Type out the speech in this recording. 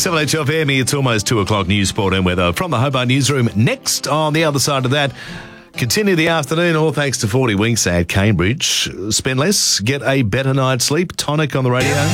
7HFM, it's almost 2 o'clock news, sport and weather from the Hobart newsroom. Next, on the other side of that, continue the afternoon, all thanks to 40 Winks at Cambridge. Spend less, get a better night's sleep. Tonic on the radio.